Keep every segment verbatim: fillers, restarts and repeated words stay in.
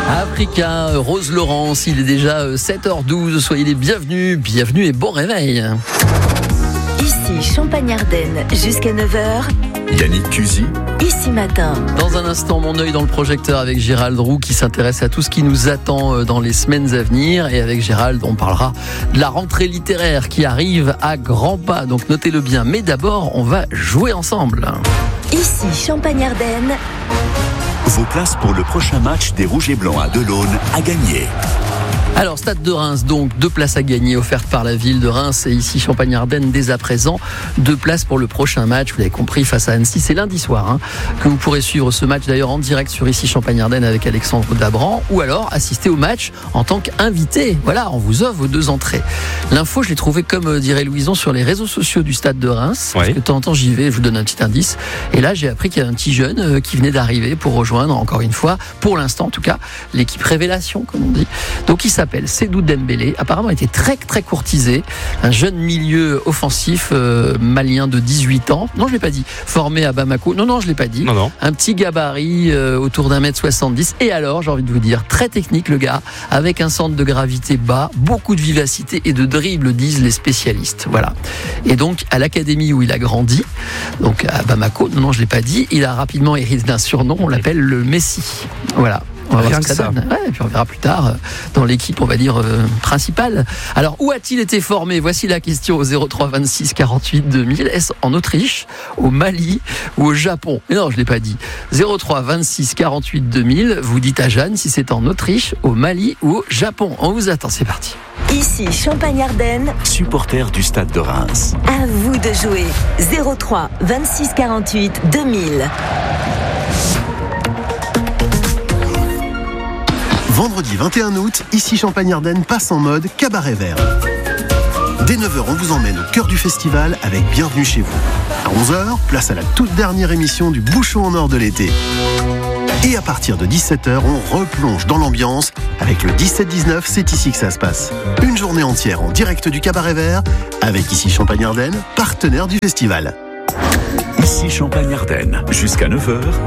Africa, Rose Laurence, il est déjà sept heures douze, soyez les bienvenus, bienvenue et bon réveil. Ici Champagne-Ardenne jusqu'à neuf heures. Yannick Cusy. Ici Matin. Dans un instant, mon œil dans le projecteur avec Gérald Roux qui s'intéresse à tout ce qui nous attend dans les semaines à venir. Et avec Gérald, on parlera de la rentrée littéraire qui arrive à grands pas. Donc notez-le bien. Mais d'abord, on va jouer ensemble. Ici Champagne-Ardenne. Vos places pour le prochain match des Rouges et Blancs à Delaune à gagner. Alors, Stade de Reims, donc, deux places à gagner offertes par la ville de Reims et ici Champagne-Ardenne dès à présent. Deux places pour le prochain match, vous l'avez compris, face à Annecy. C'est lundi soir hein, que vous pourrez suivre ce match d'ailleurs en direct sur ici Champagne-Ardenne avec Alexandre Dabran ou alors assister au match en tant qu'invité. Voilà, on vous offre vos deux entrées. L'info, je l'ai trouvée, comme dirait Louison, sur les réseaux sociaux du Stade de Reims. Parce que de temps en temps, j'y vais, je vous donne un petit indice. Et là, j'ai appris qu'il y a un petit jeune qui venait d'arriver pour rejoindre, encore une fois, pour l'instant en tout cas, l'équipe Révélation, comme on dit. Donc, il s'appelle Sédou Dembélé, apparemment était très très courtisé, un jeune milieu offensif euh, malien de dix-huit ans, non je l'ai pas dit, formé à Bamako, non non je l'ai pas dit, non, non. Un petit gabarit euh, autour d'un mètre soixante-dix et alors j'ai envie de vous dire, très technique le gars, avec un centre de gravité bas, beaucoup de vivacité et de dribble disent les spécialistes, voilà. Et donc à l'académie où il a grandi, donc à Bamako, non non je l'ai pas dit, il a rapidement hérité d'un surnom, on l'appelle le Messi, voilà. On va voir ce que ça donne. Ouais, et puis on verra plus tard euh, dans l'équipe, on va dire, euh, principale. Alors, où a-t-il été formé ? Voici la question au zéro trois vingt-six quarante-huit deux mille. Est-ce en Autriche, au Mali ou au Japon ? Mais non, je ne l'ai pas dit. zéro trois vingt-six quarante-huit deux mille. Vous dites à Jeanne si c'est en Autriche, au Mali ou au Japon. On vous attend, c'est parti. Ici Champagne-Ardenne. Supporter du Stade de Reims. À vous de jouer. zéro trois vingt-six quarante-huit deux mille. Vendredi vingt et un août, ici Champagne-Ardenne passe en mode cabaret vert. Dès neuf heures, on vous emmène au cœur du festival avec Bienvenue chez vous. À onze heures, place à la toute dernière émission du Bouchon en or de l'été. Et à partir de dix-sept heures, on replonge dans l'ambiance avec le dix-sept dix-neuf, c'est ici que ça se passe. Une journée entière en direct du cabaret vert avec ici Champagne-Ardenne, partenaire du festival. Ici Champagne-Ardenne, jusqu'à neuf heures.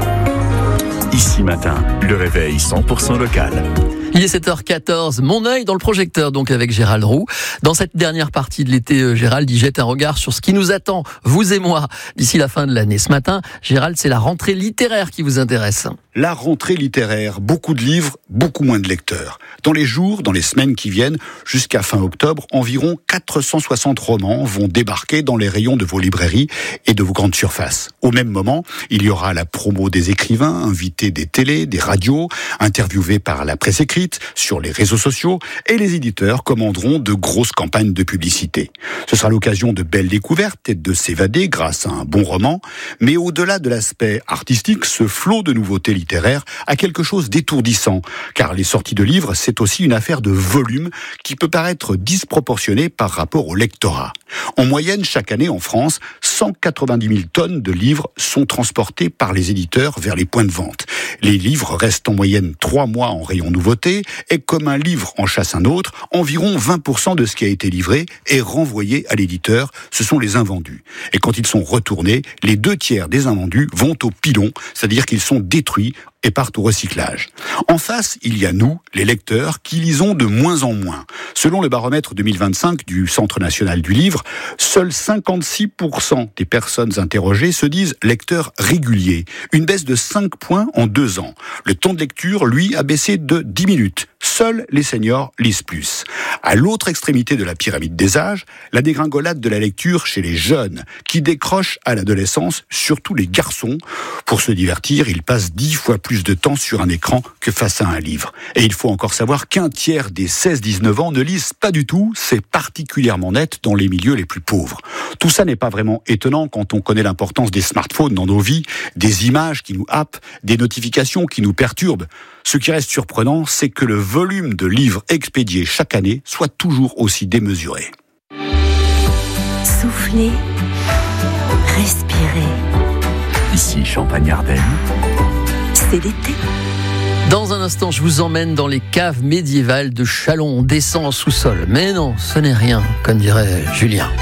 Ici Matin, le réveil cent pour cent local. Il est sept heures quatorze, mon œil dans le projecteur, donc avec Gérald Roux. Dans cette dernière partie de l'été, Gérald y jette un regard sur ce qui nous attend, vous et moi, d'ici la fin de l'année. Ce matin, Gérald, c'est la rentrée littéraire qui vous intéresse. La rentrée littéraire, beaucoup de livres, beaucoup moins de lecteurs. Dans les jours, dans les semaines qui viennent, jusqu'à fin octobre, environ quatre cent soixante romans vont débarquer dans les rayons de vos librairies et de vos grandes surfaces. Au même moment, il y aura la promo des écrivains, invités des télés, des radios, interviewés par la presse écrite, sur les réseaux sociaux, et les éditeurs commanderont de grosses campagnes de publicité. Ce sera l'occasion de belles découvertes et de s'évader grâce à un bon roman, mais au-delà de l'aspect artistique, ce flot de nouveautés littéraires a quelque chose d'étourdissant, car les sorties de livres, c'est aussi une affaire de volume qui peut paraître disproportionnée par rapport au lectorat. En moyenne, chaque année en France, cent quatre-vingt-dix mille tonnes de livres sont transportées par les éditeurs vers les points de vente. Les livres restent en moyenne trois mois en rayon nouveauté et comme un livre en chasse un autre, environ vingt pour cent de ce qui a été livré est renvoyé à l'éditeur. Ce sont les invendus. Et quand ils sont retournés, les deux tiers des invendus vont au pilon, c'est-à-dire qu'ils sont détruits et partent au recyclage. En face, il y a nous, les lecteurs, qui lisons de moins en moins. Selon le baromètre deux mille vingt-cinq du Centre national du livre, seuls cinquante-six pour cent des personnes interrogées se disent lecteurs réguliers. Une baisse de cinq points en deux ans. Le temps de lecture, lui, a baissé de dix minutes. Seuls les seniors lisent plus. À l'autre extrémité de la pyramide des âges, la dégringolade de la lecture chez les jeunes, qui décrochent à l'adolescence, surtout les garçons. Pour se divertir, ils passent dix fois plus de temps sur un écran que face à un livre. Et il faut encore savoir qu'un tiers des seize dix-neuf ans ne lisent pas du tout, c'est particulièrement net dans les milieux les plus pauvres. Tout ça n'est pas vraiment étonnant quand on connaît l'importance des smartphones dans nos vies, des images qui nous happent, des notifications qui nous perturbent. Ce qui reste surprenant, c'est que le volume de livres expédiés chaque année soit toujours aussi démesuré. Soufflez, respirez. Ici Champagne-Ardenne. C'est l'été. Dans un instant, je vous emmène dans les caves médiévales de Châlons. On descend en sous-sol. Mais non, ce n'est rien, comme dirait Julien.